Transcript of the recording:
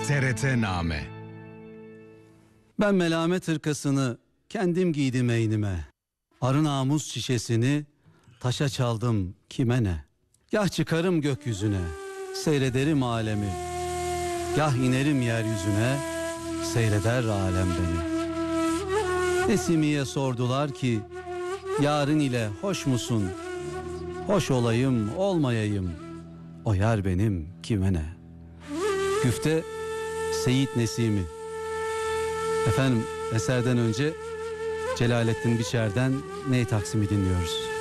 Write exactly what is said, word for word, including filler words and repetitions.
T R T Name. Ben melamet hırkasını kendim giydim eynime. Arı namus şişesini taşa çaldım kime ne? Gah çıkarım gökyüzüne, seyrederim alemi. Gah inerim yeryüzüne, seyreder alem beni. Nesimiye sordular ki, yarın ile hoş musun? Hoş olayım, olmayayım, o yar benim kime ne? Güfte Seyit Nesimi. Efendim, eserden önce Celalettin Biçer'den Ney Taksim'i dinliyoruz.